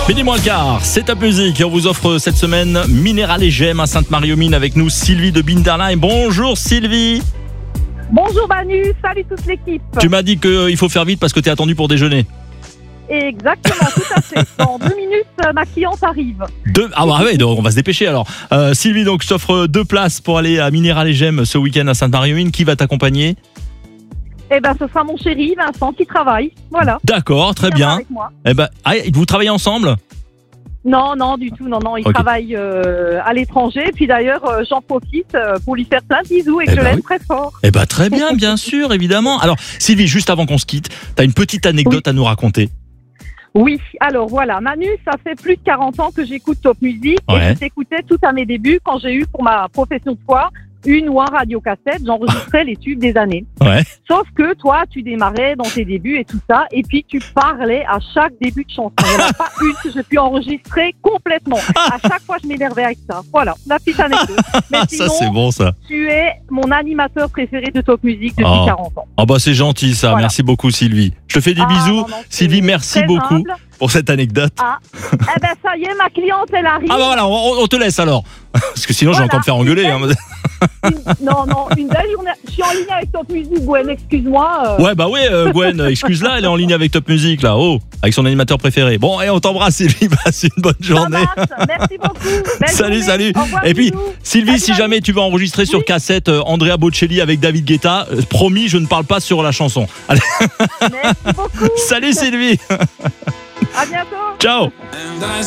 Midi moins le quart, c'est Top Music et on vous offre cette semaine Minéral et Gemmes à Sainte-Marie-aux-Mines avec nous Sylvie de Binderlein. Bonjour Sylvie. Bonjour Manu, salut toute l'équipe. Tu m'as dit qu'il faut faire vite parce que tu es attendu pour déjeuner. Exactement, tout à fait. Dans 2 minutes, ma cliente arrive. Ah bah ouais, donc on va se dépêcher alors. Sylvie, donc je t'offre 2 places pour aller à Minéral et Gemmes ce week-end à Sainte-Marie-aux-Mines. Qui va t'accompagner ? Eh ben, ce sera mon chéri Vincent qui travaille. Voilà. D'accord, très Il bien. viendra avec moi. Eh ben, vous travaillez ensemble ? Non, du tout. Non, il Ok. travaille à l'étranger. Puis d'ailleurs, j'en profite pour lui faire plein de bisous et que Eh je ben l'aime oui. très fort. Eh ben très bien, bien sûr, évidemment. Alors Sylvie, juste avant qu'on se quitte, t'as une petite anecdote à nous raconter. Oui, alors voilà, Manu, ça fait plus de 40 ans que j'écoute Top Music Ouais. et je t'écoutais tout à mes débuts quand j'ai eu pour ma profession de foi une ou un radiocassette, j'enregistrais les tubes des années. Ouais. Sauf que toi, tu démarrais dans tes débuts et tout ça, et puis tu parlais à chaque début de chanson. Il n'y en a pas une que j'ai pu enregistrer complètement. À chaque fois, je m'énervais avec ça. Voilà, la petite anecdote. Mais sinon, Ça c'est bon ça. tu es mon animateur préféré de Top Music depuis Oh. 40 ans. Ah bah c'est gentil ça, Voilà. merci beaucoup Sylvie. Je te fais des Ah, bisous. non, c'est Sylvie, merci très beaucoup humble. pour cette anecdote. Ah, eh ben ça y est, ma cliente, elle arrive. Ah bah voilà, on te laisse alors. Parce que sinon je vais Voilà. encore me faire engueuler. Hein. Une belle journée. Je suis en ligne avec Top Music, Gwen, excuse-moi. Ouais bah ouais, Gwen, excuse-la, elle est en ligne avec Top Music là, avec son animateur préféré. Bon, et on t'embrasse Sylvie, passe une bonne Ça journée. marche. Merci beaucoup. Belle Salut, journée. salut. Au revoir, Et puis, bisous. Sylvie, Salut, si Manu. jamais tu veux enregistrer sur Oui. cassette Andrea Bocelli avec David Guetta, promis, je ne parle pas sur la chanson. Allez, Merci beaucoup. salut Sylvie. À bientôt. Ciao.